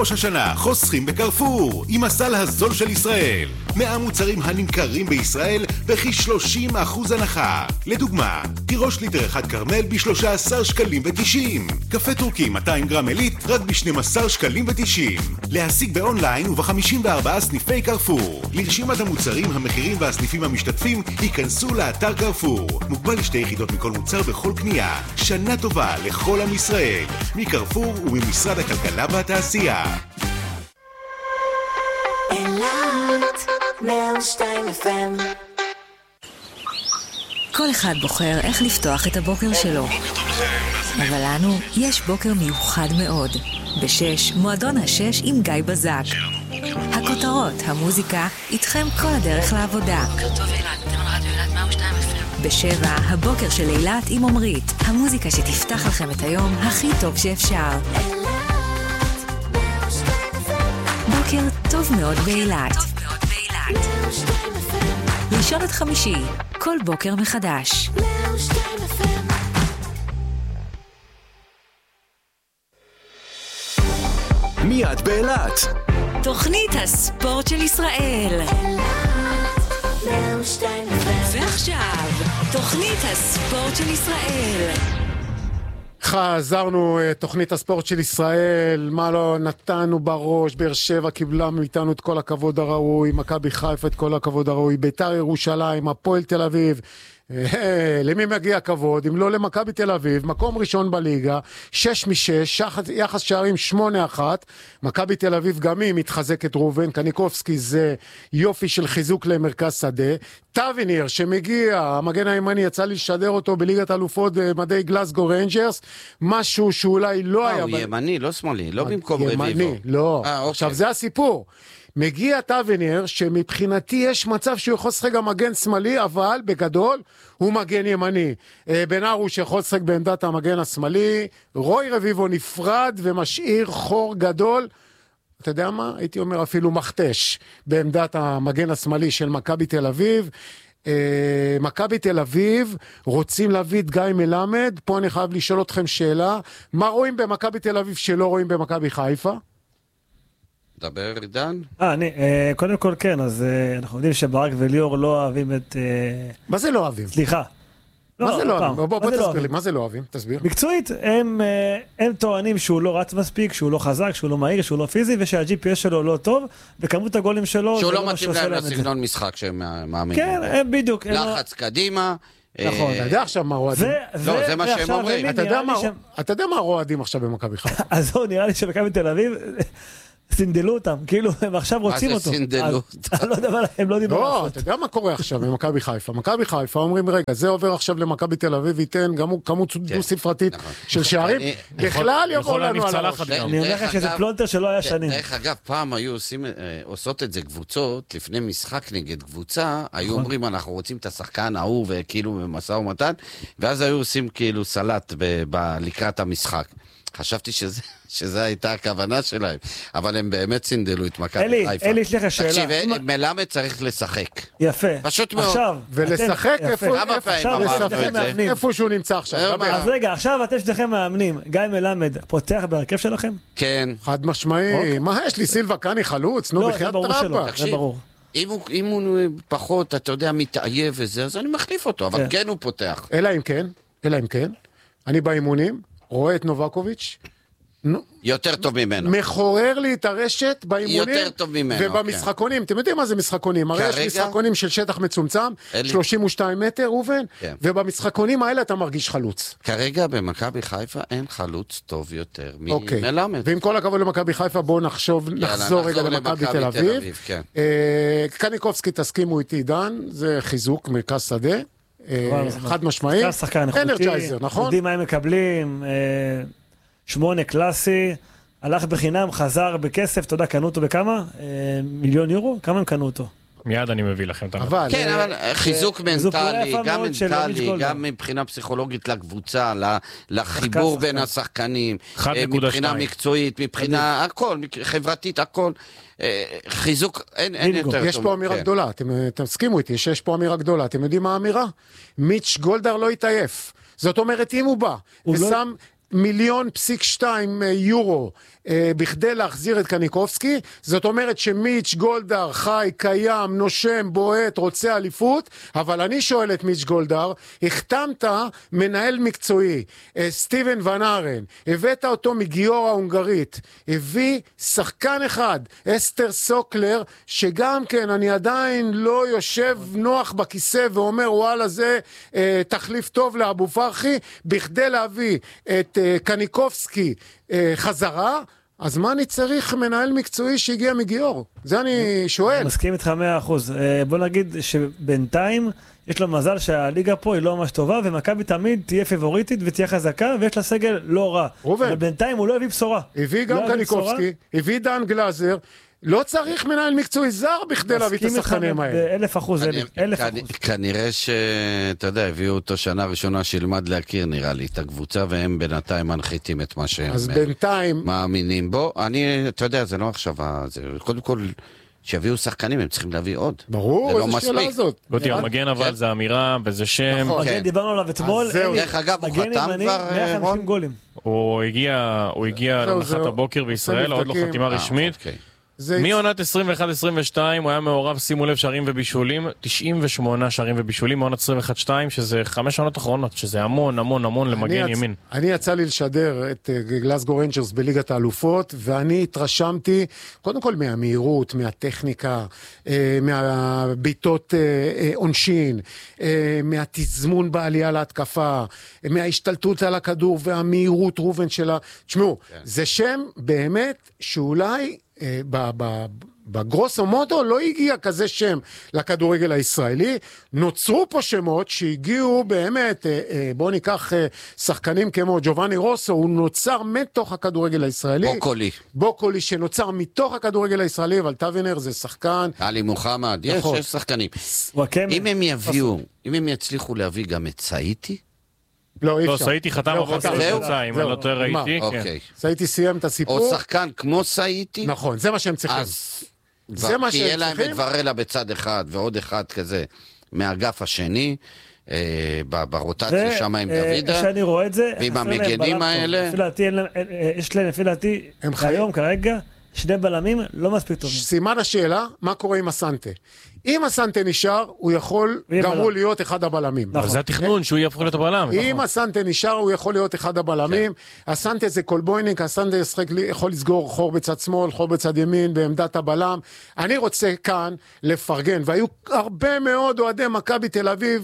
ראש השנה חוסכים בקרפור עם הסל הזול של ישראל. 100 מוצרים הנמכרים בישראל בכ-30% הנחה. לדוגמה, תירוש ליטר אחד קרמל ב-13 שקלים ו-90. קפה טורקי 200 גרם עילית רק ב-12 שקלים ו-90. להשיג באונליין וב-54 סניפי קרפור. לרשימת המוצרים, המחירים והסניפים המשתתפים ייכנסו לאתר קרפור. מוגבל לשתי יחידות מכל מוצר בכל קנייה. שנה טובה לכל עם ישראל. מקרפור וממשרד הכלכלה והתעשייה. אילת 102 FM. כל אחד בוחר איך לפתוח את הבוקר שלו. אבל לנו יש בוקר מיוחד מאוד. ב-6, מועדון ה-6 עם גיא בזק. הכותרות, המוזיקה, איתכם כל הדרך לעבודה. בוקר טוב אילת, אתם על רדיו אילת 102 FM. ב-7, הבוקר של אילת עם עומרית. המוזיקה שתפתח לכם את היום הכי טוב שאפשר. בוקר טוב מאוד באילת. ראשון עד חמישי, כל בוקר מחדש. מיד באילת. תוכנית הספורט של ישראל. ועכשיו, תוכנית הספורט של ישראל. חזרנו, תוכנית הספורט של ישראל, מה לא נתנו בראש, באר שבע קיבלה מאיתנו את כל הכבוד הראוי, מכבי חיפה את כל הכבוד הראוי, בית"ר ירושלים, הפועל תל אביב, למי מגיע כבוד? אם לא למכבי תל אביב, מקום ראשון בליגה, 6 מ-6, יחס שערים 8-1, מכבי תל אביב גם היא מתחזקת רובן, קניקובסקי זה יופי של חיזוק למרכז שדה, טאביניר שמגיע, המגן הימני יצא לשדר אותו בליגת אלופות במדי גלסגו ריינג'רס, משהו שאולי לא היה... הוא ימני, לא שמאלי, לא במקום רביבו. ימני, לא. עכשיו זה הסיפור. מגיע טאבינר שמבחינתי יש מצב שהוא יכול לשחק גם מגן שמאלי, אבל בגדול הוא מגן ימני. בן ארוש יכול לשחק בעמדת המגן השמאלי, רוי רביבו נפרד ומשאיר חור גדול, אתה יודע מה? הייתי אומר אפילו מכתש בעמדת המגן השמאלי של מכבי תל אביב. מכבי תל אביב רוצים להביא את גיא מלמד, פה אני חייב לשאול אתכם שאלה, מה רואים במכבי תל אביב שלא רואים במכבי חיפה? דבר עידן? קודם כל כן, אז אנחנו יודעים שברק וליאור לא אוהבים את... מה זה לא אוהבים? סליחה. מה זה לא אוהבים? בוא תסביר לי, מה זה לא אוהבים? תסביר. מקצועית, הם טוענים שהוא לא רץ מספיק, שהוא לא חזק, שהוא לא מהיר, שהוא לא פיזי, ושהGPS שלו לא טוב, וכמות הגולים שלו... שהוא לא מתאים להם לסגנון משחק שהם מאמינים. כן, הם בדיוק. לחץ קדימה. נכון. אתה יודע עכשיו מה רועדים? לא, זה מה שהם אומרים. אתה יודע מה רועדים עכשיו במכבי חיפה? אז זהו, נראה לי שבמכבי תל אביב... סינדלו אותם, כאילו הם עכשיו רוצים אותו. מה זה סינדלו אותם? אני לא יודע מה, הם לא דיברו. לא, אתה יודע מה קורה עכשיו במכבי חיפה. מכבי חיפה אומרים, רגע, זה עובר עכשיו למכבי תל אביב, ייתן גם כמות דו-ספרתית של שערים, בכלל יבוא לנו על הראש. אני אומר לך שזה פלונטר שלא היה שנים. דרך אגב, פעם היו עושות את זה קבוצות, לפני משחק נגד קבוצה, היו אומרים, אנחנו רוצים את השחקן ההוא, וכאילו במשא ומתן, ואז היו עושים כאילו סלט לקראת המשחק. חשבתי שזה הייתה הכוונה שלהם, אבל הם באמת סינדלו את מכבי חיפה. אלי, יש לך שאלה. תקשיב, מלמד צריך לשחק. יפה. פשוט מאוד. עכשיו, ולשחק איפה שהוא נמצא עכשיו. אז רגע, עכשיו אתם שניכם מאמנים. גיא מלמד, פותח בהרכב שלכם? כן. חד משמעי. מה יש לי? סילבה קני חלוץ? נו, בחייאת רבה. זה ברור. אם הוא פחות, אתה יודע, מתעייב וזה, אז אני מחליף אותו, אבל כן הוא פותח. אלא אם כן, אני באימונים, רואה את נובקוביץ' יותר טוב ממנו. מחורר לי את הרשת באימונים. יותר טוב ממנו. ובמשחקונים, אתם יודעים מה זה משחקונים? הרי יש משחקונים של שטח מצומצם, 32 מטר, רובן, ובמשחקונים האלה אתה מרגיש חלוץ. כרגע במכבי חיפה אין חלוץ טוב יותר מלמד. ועם כל הכבוד למכבי חיפה, בואו נחזור רגע למכבי תל אביב. קניקובסקי, תסכימו איתי דן, זה חיזוק מרכז שדה. חד משמעי. אנרג'ייזר, נכון? יודעים מה הם מקבלים, 8 קלאסי, הלך בחינם, חזר בכסף, אתה יודע, קנו אותו בכמה? 1,000,000 יורו? כמה הם קנו אותו? מיד אני מביא לכם את המחיר. כן, אבל חיזוק מנטלי, גם מנטלי, גם מבחינה פסיכולוגית לקבוצה, לחיבור בין השחקנים, מבחינה מקצועית, מבחינה הכל, חברתית, הכל. חיזוק, אין יותר טוב. יש פה אמירה גדולה, אתם תסכימו איתי, שיש פה אמירה גדולה, אתם יודעים מה האמירה? מיץ' גולדהר לא התעייף. זאת אומרת, אם הוא בא ושם 1,2 יורו בכדי להחזיר את קניקובסקי, זאת אומרת שמיץ' גולדהר חי, קיים, נושם, בועט, רוצה אליפות, אבל אני שואל את מיץ' גולדהר, החתמת מנהל מקצועי, סטיבן ון ארן, הבאת אותו מגיאור ההונגרית, הביא שחקן אחד, אסתר סוקלר, שגם כן אני עדיין לא יושב נוח בכיסא ואומר וואלה זה תחליף טוב לאבו פרחי, בכדי להביא את קניקובסקי חזרה, אז מה אני צריך מנהל מקצועי שהגיע מגיאור? זה אני שואל. מסכים איתך 100%. בוא נגיד שבינתיים יש לו מזל שהליגה פה היא לא ממש טובה, ומכבי תמיד תהיה פיבוריטית ותהיה חזקה, ויש לה סגל לא רע. אבל בינתיים הוא לא הביא בשורה. הביא גם קניקובסקי, הביא דן גלאזר, לא צריך מנהל מקצועי זר בכדי להביא את השחקנים האלה. 1,000%. כנראה שאתה יודע, הביאו אותו שנה ראשונה שילמד להכיר נראה לי את הקבוצה, והם בינתיים מנחיתים את מה שהם מאמינים בו. אתה יודע, זה לא עכשיו, קודם כל שיביאו שחקנים, הם צריכים להביא עוד. ברור, איזה שאלה הזאת. המגן אבל זה אמירה, וזה שם. מגן דיברנו עליו אתמול. דרך אגב, הוא חתם כבר 150 גולים. הוא הגיע למחת הבוקר בישראל, עוד לא חתימה רשמית. מעונת 21-22 הוא היה מעורב, שימו לב, שערים ובישולים, 98 שערים ובישולים, מעונת 21-2, שזה 5 עונות אחרונות, שזה המון המון המון למגן ימין. אני יצא לי לשדר את גלאסגו ריינג'רס בליגת האלופות, ואני התרשמתי, קודם כל מהמהירות, מהטכניקה, מהביטות עונשין, מהתזמון בעלייה להתקפה, מההשתלטות על הכדור והמהירות רובן שלה. תשמעו, זה שם באמת שאולי בגרוסו מודו לא הגיע כזה שם לכדורגל הישראלי, נוצרו פה שמות שהגיעו באמת, בואו ניקח שחקנים כמו ג'ובאני רוסו, הוא נוצר מתוך הכדורגל הישראלי. בוקולי שנוצר מתוך הכדורגל הישראלי, אבל טאבנר זה שחקן. עלי מוחמד, יש שחקנים. אם הם יצליחו להביא גם את סאיטי, לא, סאיטי חתם אחר קבוצה, אם אני לא טועה ראיתי. סאיטי סיים את הסיפור. או שחקן כמו סאיטי. נכון, זה מה שהם צריכים. כי יהיה להם את ורלה בצד אחד, ועוד אחד כזה מהאגף השני, ברוטציה שם עם דוידה. שאני רואה את זה, ועם המגנים האלה. יש להם לפי דעתי, היום כרגע, 2 בלמים לא מספיק טובים. סימן השאלה, מה קורה עם הסנטה? אם הסנטה נשאר, הוא יכול גם הוא להיות אחד הבלמים. אבל זה התכנון, שהוא יהפוך להיות הבלם. אם הסנטה נשאר, הוא יכול להיות אחד הבלמים. הסנטה זה קולבויניק, הסנטה יכול לסגור חור בצד שמאל, חור בצד ימין, בעמדת הבלם. אני רוצה כאן לפרגן, והיו הרבה מאוד אוהדי מכבי תל אביב,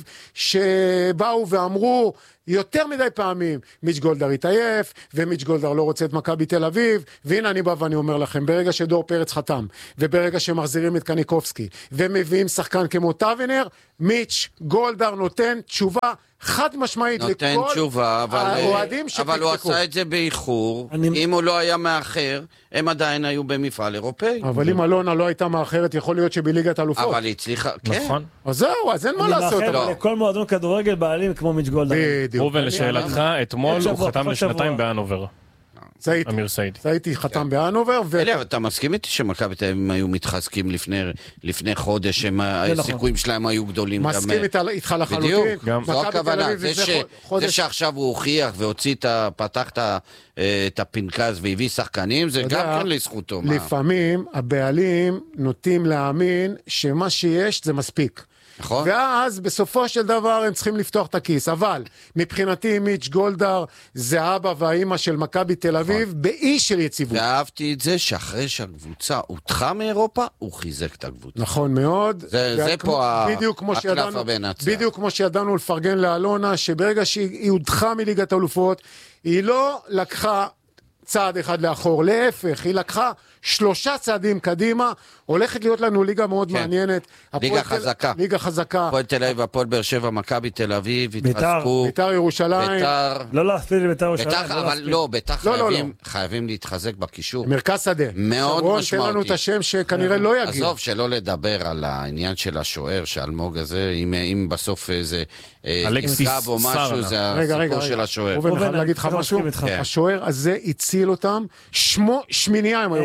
שבאו ואמרו, יותר מדי פעמים, מיץ' גולדהר התעייף, ומיץ' גולדהר לא רוצה את מכבי תל אביב, והנה אני בא ואני אומר לכם, ברגע שדור פרץ חתם, וברגע שמחזירים את קניקובסקי, ומביאים שחקן כמו טאבנר, מיץ' גולדהר נותן תשובה חד משמעית לכל האוהדים שפקפקו. אבל הוא עשה את זה באיחור, אם הוא לא היה מאחר, הם עדיין היו במפעל אירופאי. אבל אם אלונה לא הייתה מאחרת, יכול להיות שבליגת אלופות. אבל היא הצליחה, כן. אז זהו, אז אין מה לעשות. אני מאחר לכל מועדון כדורגל בעלים כמו מיץ' גולדהר. ראובן, לשאלתך, אתמול הוא חתם לשנתיים בהנובר. אמיר סאידי. סאידי חתם בהנובר. אלה, אתה מסכים איתי שמכבי תל אביב היו מתחזקים לפני חודש, הסיכויים שלהם היו גדולים. מסכים איתך לחלוטין. זו הכוונה, זה שעכשיו הוא הוכיח והוציא, פתח את הפנקס והביא שחקנים, זה גם כן לזכותו. לפעמים הבעלים נוטים להאמין שמה שיש זה מספיק. נכון. ואז בסופו של דבר הם צריכים לפתוח את הכיס, אבל מבחינתי מיץ' גולדהר זה אבא והאמא של מכבי תל אביב באי של יציבות. ואהבתי את זה שאחרי שהקבוצה הודחה מאירופה, הוא חיזק את הקבוצה. נכון מאוד. זה פה הקלף הבנצח. בדיוק כמו שידענו לפרגן לאלונה, שברגע שהיא הודחה מליגת האלופות, היא לא לקחה צעד אחד לאחור, להפך, היא לקחה 3 צעדים קדימה, הולכת להיות לנו ליגה מאוד מעניינת. ליגה חזקה. ליגה חזקה. הפועל תל אביב, הפועל באר שבע, מכבי תל אביב, התחזקו. ביתר ירושלים. לא להפסיד לביתר ירושלים. אבל לא, ביתר חייבים להתחזק בקישור. מרכז שדה. מאוד משמעותי. תן לנו את השם שכנראה לא יגיע. עזוב, שלא לדבר על העניין של השוער, שאלמוג הזה, אם בסוף זה נפגע או משהו, זה הסיפור של השוער. אני חייב להגיד לך משהו, השוער הזה הציל אותם, שמינייה הם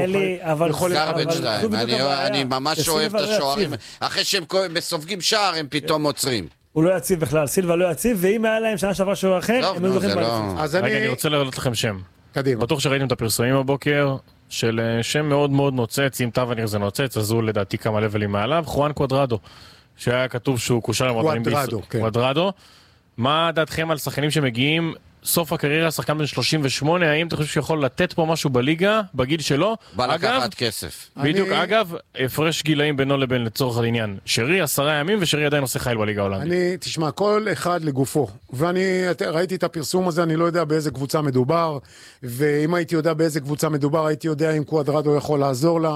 היו אני ממש אוהב את השוערים. אחרי שהם סופגים שער, הם פתאום עוצרים. הוא לא יציב בכלל, סילבה לא יציב, ואם היה להם שנה שעברה שהוא אחר, הם היו זוכים באליפות. אז אני רוצה להעלות לכם שם. קדימה. בטוח שראיתם את הפרסומים הבוקר, של שם מאוד מאוד נוצץ, אם טווניר זה נוצץ, אז הוא לדעתי כמה לבלים מעליו, חואן קוודרדו, שהיה כתוב שהוא קושר למועדונים קוודרדו. מה דעתכם על שחקנים שמגיעים סוף הקריירה, שחקן בן 38, האם אתה חושב שיכול לתת פה משהו בליגה, בגיל שלו? בא לקחת כסף. בדיוק, אגב, הפרש גילאים בינו לבין לצורך העניין. שרי 10 ימים, ושרי עדיין עושה חייל בליגה ההולנדית. תשמע, כל אחד לגופו. ואני ראיתי את הפרסום הזה, אני לא יודע באיזה קבוצה מדובר, ואם הייתי יודע באיזה קבוצה מדובר, הייתי יודע אם קוודרדו יכול לעזור לה.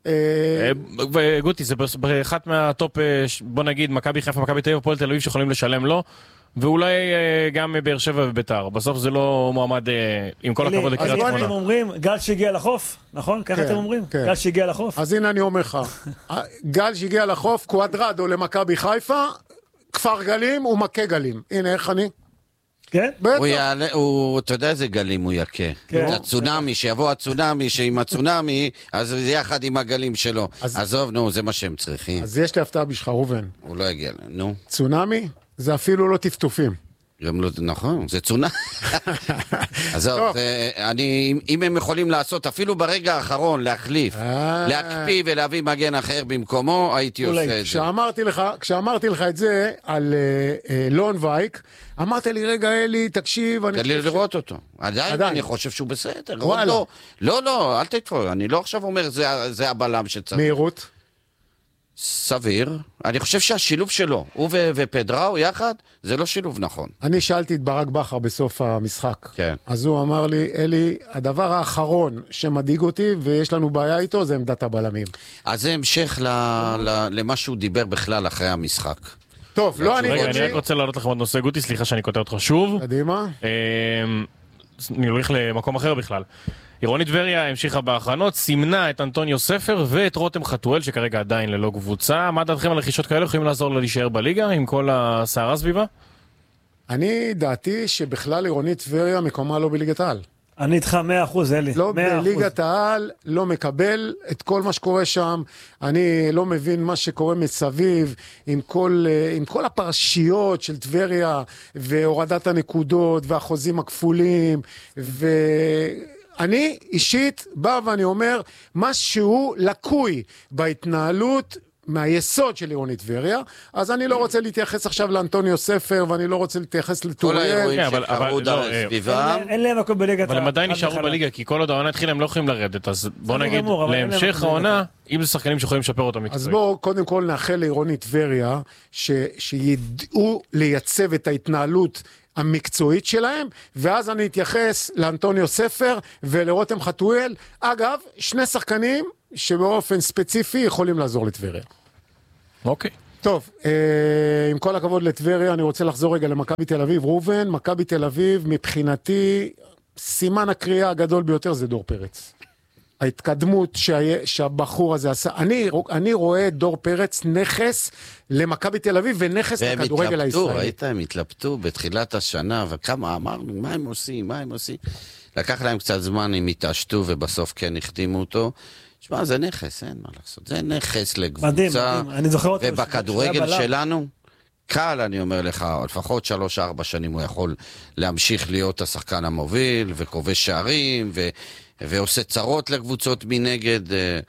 גוטי, זה באחת מהטופ, בוא נגיד, מכבי חיפה, מכבי תל אביב, הפועל תל אביב שיכולים לשלם לו, ואולי גם באר שבע וביתר. בסוף זה לא מועמד, עם כל הכבוד לקריית שמונה. אז אתם אומרים, גל שהגיע לחוף, נכון? ככה אתם אומרים? גל שהגיע לחוף. אז הנה אני אומר לך, גל שהגיע לחוף, קוודרדו למכבי חיפה, כפר גלים ומכה גלים. הנה איך אני? כן? הוא יעלה, אתה יודע איזה גלים הוא יקה. הצונמי, שיבוא הצונמי, שעם הצונמי, אז זה יחד עם הגלים שלו. עזוב, נו, זה מה שהם צריכים. אז יש לי הפתעה בשבילך, ראובן. הוא לא יגיע, נו. צונמי? זה אפילו לא טפטופים. נכון, זה צונמי. עזוב, אם הם יכולים לעשות, אפילו ברגע האחרון, להחליף, להקפיא ולהביא מגן אחר במקומו, הייתי עושה את זה. כשאמרתי לך את זה על לון וייק, אמרת לי, רגע אלי, תקשיב, תן לי לראות אותו. עדיין אני חושב שהוא בסדר. לא, אל תתפור, אני לא עכשיו אומר, זה הבלם שצריך. מהירות? סביר. אני חושב שהשילוב שלו, הוא ופדראו יחד, זה לא שילוב נכון. אני שאלתי את ברק בכר בסוף המשחק. כן. אז הוא אמר לי, אלי, הדבר האחרון שמדאיג אותי, ויש לנו בעיה איתו, זה עמדת הבלמים. אז זה המשך למה שהוא דיבר בכלל אחרי המשחק. טוב, לא אני... רגע, אני רק רוצה להעלות לכם עוד נושא, גוטי, סליחה שאני קוטע אותך שוב. קדימה. אני הולך למקום אחר בכלל. עירונית טבריה המשיכה בהכנות, סימנה את אנטוניו ספר ואת רותם חתואל, שכרגע עדיין ללא קבוצה. מה דעתכם על רכישות כאלה? יכולים לעזור לה להישאר בליגה עם כל הסערה סביבה? אני דעתי שבכלל עירונית טבריה מקומה לא בליגת העל. אני איתך 100%, אלי. לא בליגת העל, לא מקבל את כל מה שקורה שם. אני לא מבין מה שקורה מסביב, עם כל הפרשיות של טבריה, והורדת הנקודות, והחוזים הכפולים, אני אישית בא ואני אומר, משהו לקוי בהתנהלות מהיסוד של עירונית טבריה, אז אני לא רוצה להתייחס עכשיו לאנטוניו ספר, ואני לא רוצה להתייחס לטוריאל. כל האירועים שקרו סביבם. אין להם מקום בליגת. אבל הם עדיין נשארו בליגה, כי כל עוד העונה התחילה הם לא יכולים לרדת, אז בוא נגיד, להמשך העונה, אם זה שחקנים שיכולים לשפר אותם מקצועית. אז בואו קודם כל נאחל לעירונית טבריה, שידעו לייצב את ההתנהלות המקצועית שלהם, ואז אני אתייחס לאנטוניו ספר ולרותם חתואל. אגב, שני שחקנים שבאופן ספציפי יכולים לעזור לטבריה. אוקיי. טוב, עם כל הכבוד לטבריה, אני רוצה לחזור רגע למכבי תל אביב. ראובן, מכבי תל אביב, מבחינתי, סימן הקריאה הגדול ביותר זה דור פרץ. ההתקדמות שהבחור הזה עשה, אני רואה דור פרץ נכס למכבי תל אביב ונכס לכדורגל הישראלי. ראית, הם התלבטו בתחילת השנה, וכמה אמרנו, מה הם עושים? לקח להם קצת זמן, הם התעשתו ובסוף כן החתימו אותו. תשמע, זה נכס, אין מה לעשות. זה נכס לקבוצה, ובכדורגל שלנו, קל, אני אומר לך, לפחות 3-4 שנים הוא יכול להמשיך להיות השחקן המוביל, וכובש שערים, ועושה צרות לקבוצות מנגד.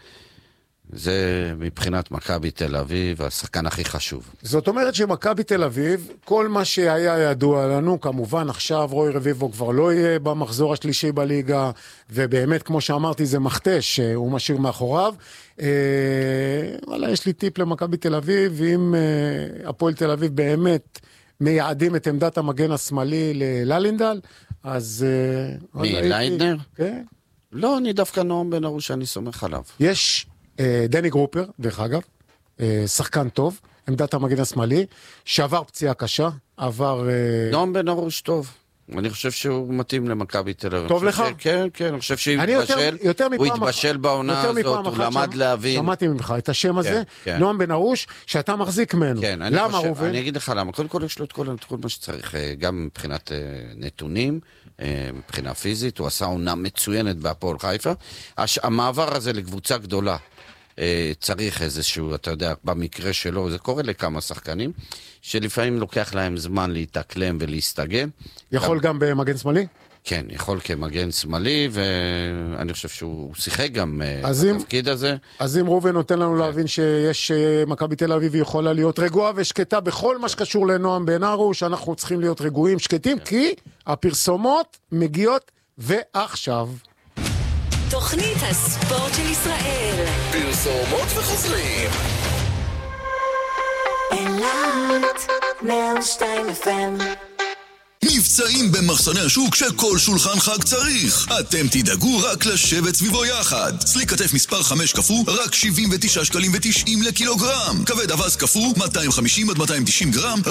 זה מבחינת מכבי תל אביב השחקן הכי חשוב. זאת אומרת שמכבי תל אביב, כל מה שהיה ידוע לנו, כמובן עכשיו רוי רביבו כבר לא יהיה במחזור השלישי בליגה, ובאמת כמו שאמרתי זה מכתש שהוא משאיר מאחוריו. וואלה, יש לי טיפ למכבי תל אביב, ואם הפועל תל אביב באמת מייעדים את עמדת המגן השמאלי לללינדל, אז... מי, ליידנר? כן. לא, אני דווקא נועם בן ארוש שאני סומך עליו. יש דני גרופר, דרך אגב, שחקן טוב, עמדת המגן השמאלי, שעבר פציעה קשה, עבר... נועם בן ארוש טוב. אני חושב שהוא מתאים למכבי תל אביב. טוב לך? כן, הוא חושב שהוא התבשל בעונה הזאת, הוא למד להבין. שמעתי ממך את השם הזה, נועם בן ארוש, שאתה מחזיק ממנו. למה ראובן? אני אגיד לך למה. קודם כל יש לו את כל מה שצריך, גם מבחינת נתונים, מבחינה פיזית, הוא עשה עונה מצוינת בהפועל חיפה. המעבר הזה לקבוצה גדולה, צריך איזשהו, אתה יודע, במקרה שלו, זה קורה לכמה שחקנים, שלפעמים לוקח להם זמן להתאקלם ולהסתגל. יכול גם במגן שמאלי? כן, יכול כמגן שמאלי, ואני חושב שהוא שיחק גם בתפקיד הזה. אז אם ראובן נותן לנו להבין שיש מכבי תל אביב יכולה להיות רגועה ושקטה בכל מה שקשור לנועם בן ארוש, שאנחנו צריכים להיות רגועים, שקטים, כי הפרסומות מגיעות ועכשיו. תוכנית הספורט של ישראל. פרסומות וחוזרים. אילת 102 FM. מבצעים במחסני השוק שכל שולחן חג צריך. אתם תדאגו רק לשבת סביבו יחד. סליק כתף מספר 5 קפוא, רק 79 שקלים ו90 לקילוגרם. כבד אבז קפוא, 250 עד 290 גרם,